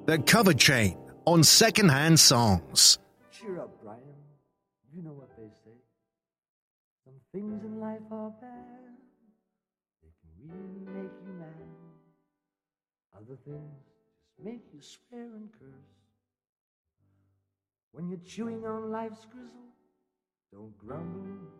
The Cover Chain on Secondhand Songs. Cheer up, Brian. You know what they say. Some things in life are bad. They can really make you mad. Other things just make you swear and curse. When you're chewing on life's gristle, don't grumble.